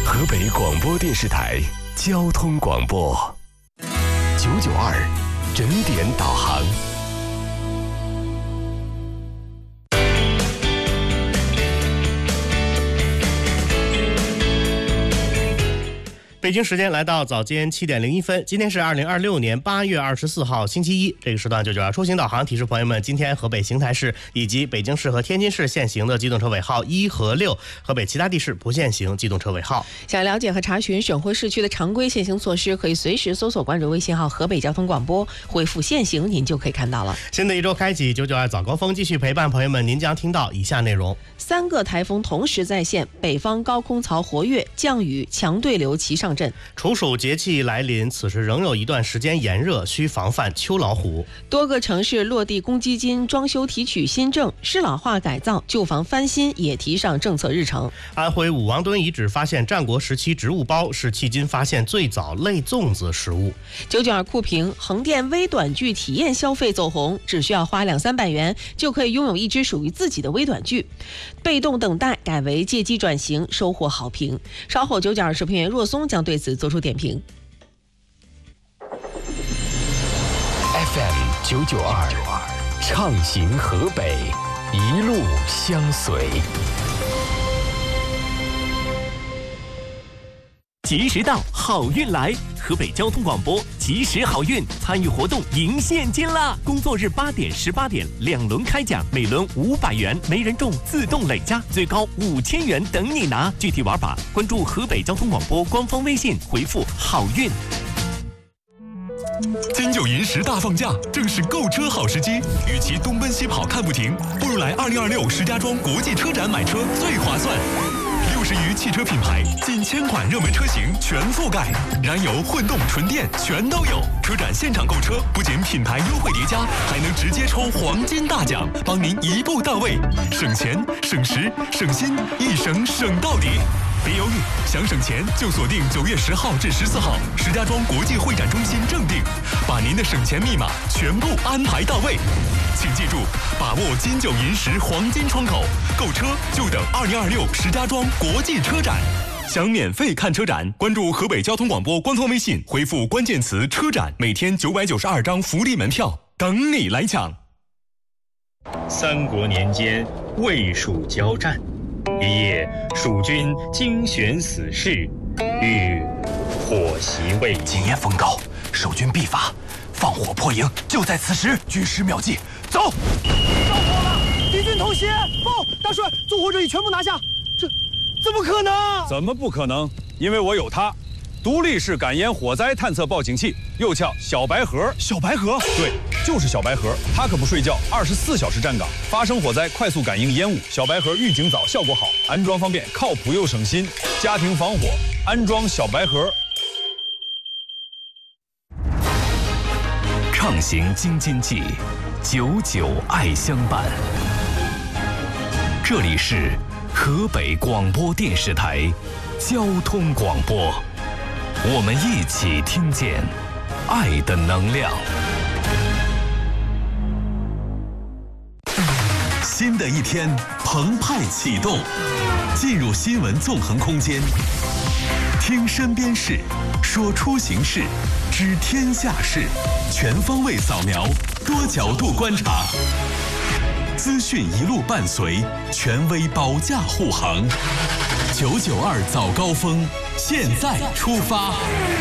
河北广播电视台交通广播992整点导航。 北京时间来到早间7点01分，今天是2026年8月24号星期一，这个时段992出行导航提示朋友们，今天河北邢台市以及北京市和天津市限行的机动车尾号1和6，河北其他地市不限行机动车尾号。 想了解和查询省会市区的常规限行措施，可以随时搜索关注微信号河北交通广播，回复限行您就可以看到了。 新的一周开启，992早高峰继续陪伴朋友们，您将听到以下内容：3 个台风同时在线，北方高空槽活跃，降雨强对流齐上阵。 处暑节气来临，此时仍有一段时间炎热，需防范秋老虎。 多个城市落地公积金装修提取新政，适老化改造、旧房翻新也提上政策日程。 安徽武王墩遗址发现战国时期植物包，是迄今发现最早类粽子食物。 992酷评：横店微短剧体验消费走红，只需要花200-300元就可以拥有一支属于自己的微短剧。被动等待改为借机转型，收获好评。稍后992视频员若松将对此做出点评。 FM 992畅行河北，一路相随。 及时到，好运来！河北交通广播及时好运参与活动赢现金啦！工作日8点、18点2轮开奖，每轮500元，没人中自动累加，最高5000元等你拿。具体玩法关注河北交通广播官方微信，回复好运。 金九银10大放假，正是购车好时机。与其东奔西跑看不停，不如来2026石家庄国际车展买车最划算。60余汽车品牌，近1000款热门车型全覆盖，燃油、混动、纯电全都有。车展现场购车，不仅品牌优惠叠加，还能直接抽黄金大奖，帮您一步到位，省钱、省时、省心，一省省到底。别犹豫，想省钱就锁定9月10号至14号石家庄国际会展中心正定，把您的省钱密码全部安排到位。请记住，把握金九银10黄金窗口，购车就等2026石家庄国际车展。想免费看车展，关注河北交通广播官方微信，回复关键词车展，每天992张福利门票等你来抢。 三国年间，魏蜀交战，一夜蜀军精选死士，欲火袭魏营。 今夜风高，守军必发，放火破营就在此时。举10秒计，走！ 着火了！敌军偷袭！报，大帅，纵火者已全部拿下。这怎么可能？ 怎么不可能？因为我有它，独立式感烟火灾探测报警器，又叫小白盒。 小白盒？ 对，就是小白盒，它可不睡觉，24小时站岗，发生火灾快速感应烟雾。小白盒预警早，效果好，安装方便，靠谱又省心。家庭防火，安装小白盒。 畅行京津冀，99爱相伴。这里是河北广播电视台交通广播，我们一起听见爱的能量。 新的一天澎湃启动，进入新闻纵横空间，听身边事，说出行事，知天下事，全方位扫描，多角度观察，资讯一路伴随，权威保驾护航。992早高峰，现在出发。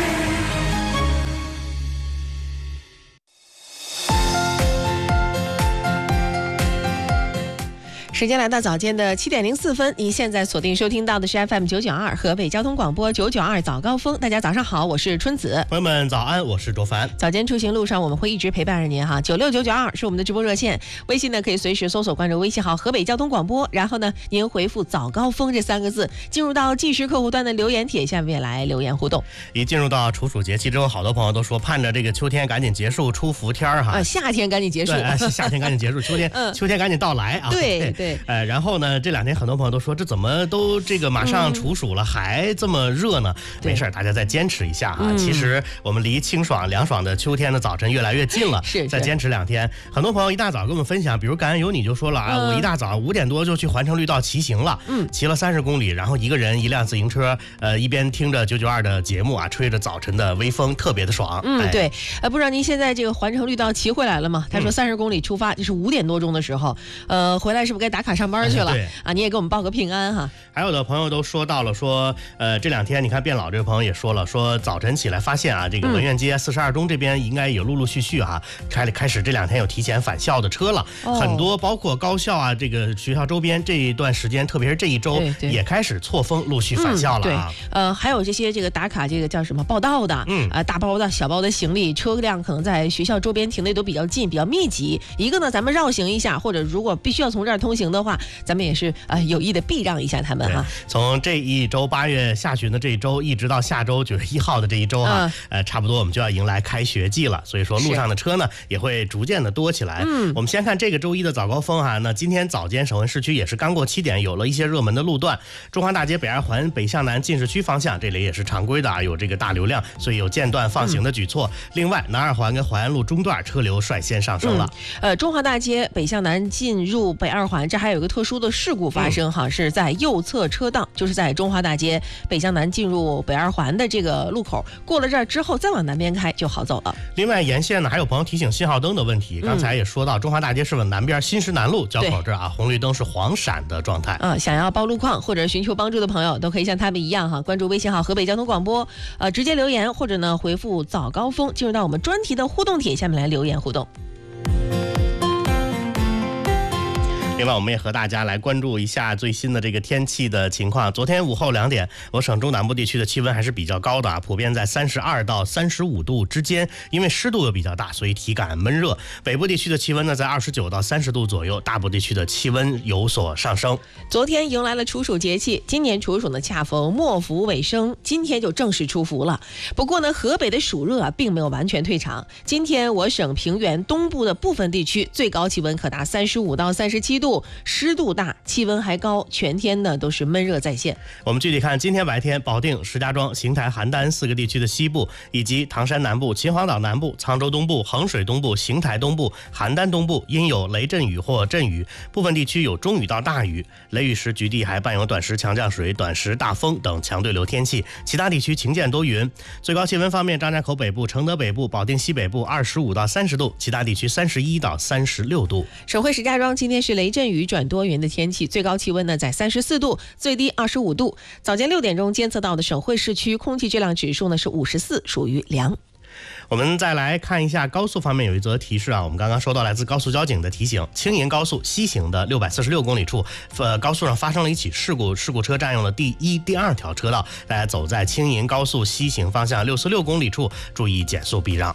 时间来到早间的7点04分，您现在锁定收听到的是 FM 992河北交通广播992早高峰。大家早上好，我是春子。 朋友们早安，我是卓凡。 早间出行路上我们会一直陪伴着您哈，96992是我们的直播热线，微信呢可以随时搜索关注微信号河北交通广播，然后呢您回复早高峰这3个字，进入到即时客户端的留言帖下面来留言互动。 一进入到处暑节气之后，好多朋友都说盼着这个秋天赶紧结束，出伏天哈。 夏天赶紧结束， 对，夏天赶紧结束，秋天赶紧到来啊。 对对。 对， 然后呢，这2天很多朋友都说，这怎么都这个马上处暑了，还这么热呢？没事，大家再坚持一下啊。其实我们离清爽凉爽的秋天的早晨越来越近了，再坚持2天。很多朋友一大早跟我们分享，比如感恩有你就说了啊，我一大早5点多就去环城绿道骑行了，骑了30公里，然后一个人1辆自行车，一边听着992的节目啊，吹着早晨的微风，特别的爽。 对，不知道您现在这个环城绿道骑回来了吗？他说30公里出发，就是5点多钟的时候，回来是不是该打卡上班去了？啊，你也给我们报个平安哈。 还有的朋友都说到了，说这2天你看变老这个朋友也说了，说早晨起来发现啊，这个文苑街42中这边应该也陆陆续续哈，开始这2天有提前返校的车了，很多包括高校啊，这个学校周边这一段时间，特别是这一周也开始错峰陆续返校了啊。 对，还有这些这个打卡这个叫什么报到的，大包的小包的行李，车辆可能在学校周边停的都比较近，比较密集。一个呢，咱们绕行一下，或者如果必须要从这儿通行的话，咱们也是有意的避让一下他们哈。 从这一周8月下旬的这一周，一直到下周9月1号的这一周哈，差不多我们就要迎来开学季了，所以说路上的车呢也会逐渐的多起来。我们先看这个周一的早高峰哈，那今天早间省会市区也是刚过7点，有了一些热门的路段，中华大街北2环北向南进市区方向，这里也是常规的啊，有这个大流量，所以有间断放行的举措。另外，南2环跟淮安路中段车流率先上升了。 中华大街北向南进入北2环，这还有一个特殊的事故发生哈，是在右侧车道，就是在中华大街北向南进入北2环的这个路口，过了这儿之后再往南边开就好走了。 另外，沿线呢还有朋友提醒信号灯的问题，刚才也说到中华大街是往南边新石南路交口这儿啊，红绿灯是黄闪的状态。 想要报路况或者寻求帮助的朋友，都可以像他们一样哈，关注微信号河北交通广播，直接留言或者呢回复早高峰，进入到我们专题的互动帖下面来留言互动。 另外，我们也和大家来关注一下最新的这个天气的情况。昨天午后2点，我省中南部地区的气温还是比较高的啊，普遍在32到35度之间，因为湿度又比较大，所以体感闷热。北部地区的气温呢在29到30度左右，大部地区的气温有所上升。 昨天迎来了处暑节气，今年处暑呢恰逢末伏尾声，今天就正式出伏了。不过呢，河北的暑热并没有完全退场，今天我省平原东部的部分地区最高气温可达35到37度。湿度大，气温还高，全天呢都是闷热在线。 我们具体看，今天白天，保定、石家庄、邢台、邯郸4个地区的西部，以及唐山南部、秦皇岛南部、沧州东部、衡水东部、邢台东部、邯郸东部阴有雷阵雨或阵雨，部分地区有中雨到大雨，雷雨时局地还伴有短时强降水、短时大风等强对流天气，其他地区晴间多云。最高气温方面，张家口北部、承德北部、保定西北部25到30度，其他地区31到36度。 省会石家庄今天是雷阵雨转多云的天气，最高气温呢在34度，最低25度。早间6点钟监测到的省会市区空气质量指数呢是54，属于良。 我们再来看一下高速方面有一则提示啊，我们刚刚收到来自高速交警的提醒，青银高速西行的646公里处，高速上发生了一起事故车占用了第1、第2条车道，大家走在青银高速西行方向646公里处，注意减速避让。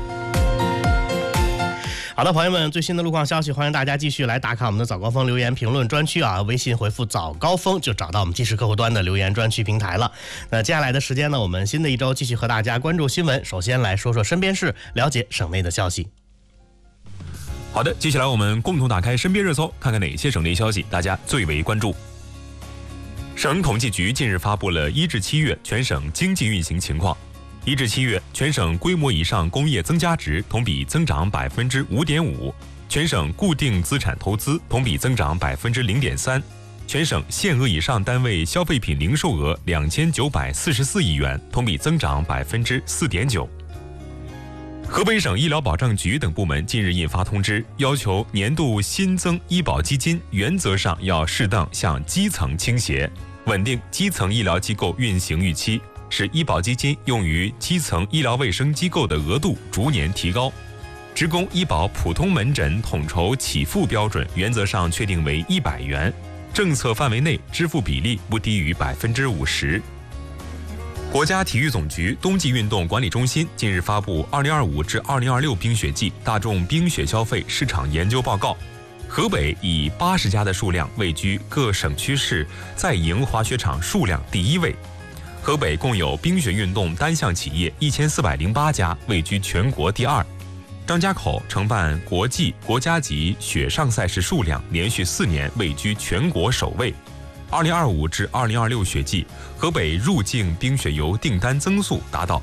好的，朋友们，最新的路况消息，欢迎大家继续来打卡我们的早高峰留言评论专区啊，微信回复早高峰就找到我们即时客户端的留言专区平台了。那接下来的时间呢，我们新的一周继续和大家关注新闻，首先来说说身边事，了解省内的消息。 好的，接下来我们共同打开身边热搜，看看哪些省内消息大家最为关注。省统计局近日发布了1至7月全省经济运行情况。1至7月，全省规模以上工业增加值同比增长5.5%，全省固定资产投资同比增长0.3%，全省限额以上单位消费品零售额2944亿元，同比增长4.9%。河北省医疗保障局等部门近日印发通知，要求年度新增医保基金原则上要适当向基层倾斜，稳定基层医疗机构运行预期，使医保基金用于基层医疗卫生机构的额度逐年提高。职工医保普通门诊统筹起付标准原则上确定为100元，政策范围内支付比例不低于50%。国家体育总局冬季运动管理中心近日发布2025至2026冰雪季大众冰雪消费市场研究报告，河北以80家的数量位居各省区市在营滑雪场数量第1位。河北共有冰雪运动单项企业1408家，位居全国第2。 张家口承办国际、国家级雪上赛事数量连续4年位居全国首位。2025至2026雪季，河北入境冰雪游订单增速达到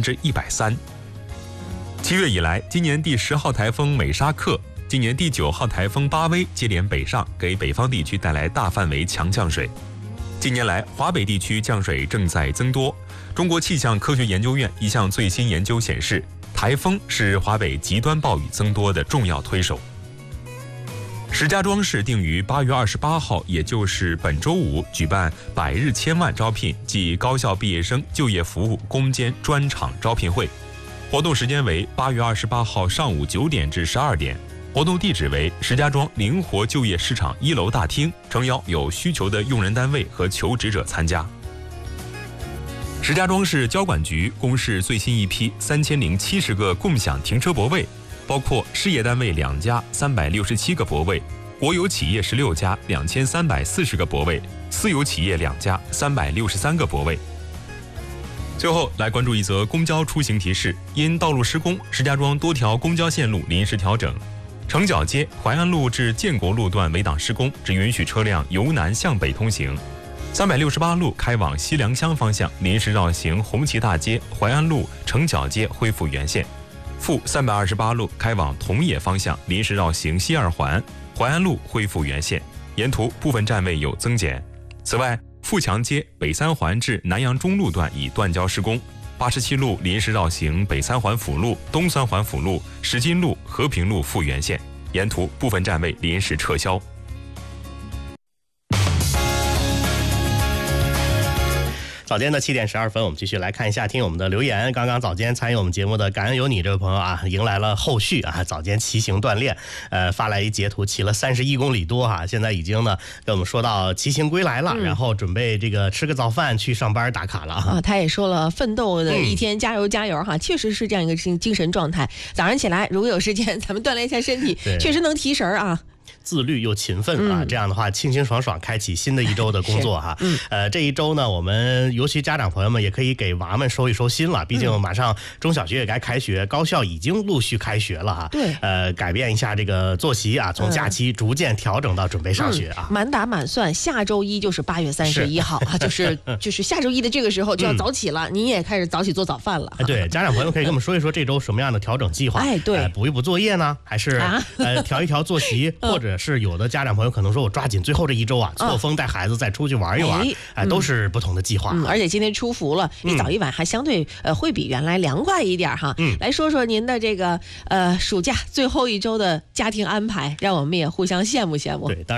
130%。7月以来，今年第10号台风美沙克、今年第9号台风巴威接连北上，给北方地区带来大范围强降水。近年来，华北地区降水正在增多。中国气象科学研究院一项最新研究显示，台风是华北极端暴雨增多的重要推手。石家庄市定于8月28号，也就是本周五举办百日千万招聘暨高校毕业生就业服务攻坚专场招聘会，活动时间为8月28号上午9点至12点，活动地址为石家庄灵活就业市场1楼大厅，诚邀有需求的用人单位和求职者参加。石家庄市交管局公示最新一批3070个共享停车泊位，包括事业单位2家367个泊位，国有企业16家2340个泊位，私有企业2家363个泊位。最后来关注一则公交出行提示：因道路施工，石家庄多条公交线路临时调整。城角街淮安路至建国路段围挡施工，只允许车辆由南向北通行。368路开往西良乡方向临时绕行红旗大街、淮安路、城角街恢复原线。负328路开往同野方向临时绕行西二环，淮安路恢复原线，沿途部分站位有增减。此外，富强街北3环至南阳中路段已断交施工，87路临时绕行北3环辅路、东3环辅路、石金路、和平路复原线，沿途部分站位临时撤销。 早间的7点12分，我们继续来看一下听我们的留言。刚刚早间参与我们节目的感恩有你这位朋友啊，迎来了后续啊，早间骑行锻炼，发来一截图，骑了31公里多哈，现在已经呢跟我们说到骑行归来了，然后准备这个吃个早饭去上班打卡了啊。 他也说了，奋斗的一天，加油加油哈，确实是这样一个精神状态。早上起来如果有时间，咱们锻炼一下身体，确实能提神啊。 自律又勤奋啊，这样的话清清爽爽开启新的一周的工作哈。这一周呢，我们尤其家长朋友们也可以给娃们收一收心了，毕竟马上中小学也该开学，高校已经陆续开学了哈。 对， 改变一下这个作息啊，从假期逐渐调整到准备上学啊。 满打满算，下周一就是8月31号啊，就是下周一的这个时候就要早起了，你也开始早起做早饭了。 对，家长朋友可以跟我们说一说这周什么样的调整计划？ 对， 补一补作业呢，还是调一调作息，或者是有的家长朋友可能说我抓紧最后这一周啊，错峰带孩子再出去玩一玩，都是不同的计划。 而且今天出伏了，一早一晚还相对会比原来凉快一点哈。来说说您的这个暑假最后一周的家庭安排，让我们也互相羡慕羡慕。 对，当然